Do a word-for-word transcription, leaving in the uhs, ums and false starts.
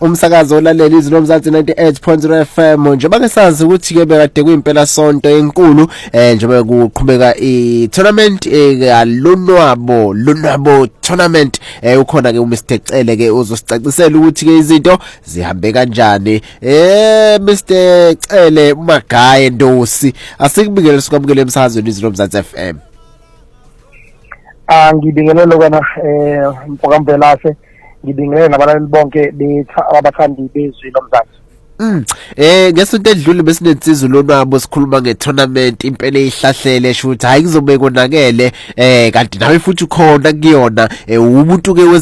umsakazo olalela izwi lomzansi ninety-eight point zero F M. Njengoba ke sazi ukuthi ke bekade kuyimpela sonto enkulu eh njengoba kuqhubeka i tournament eyalonwabo lonwabo tournament eh ukhona ke uMr Cele ke uzosicacisela ukuthi ke izinto zihambe kanjani. Eh Mr Cele Magaye Ndosi asikubikele sikwamukele emsakazweni izwi lomzansi F M. Ah ngibingelele kona eh mpokamvelase ngibingelele nabalali bonke betha abathandi bezwi lomzansi. Mm eh ngesonto edlule besinensizwe lonwabo sikhuluma nge-tournament impela eyihlahlele esho ukuthi hayi kuzobe konakele eh kanti nawe futhi ukhona kuyona umuntu ke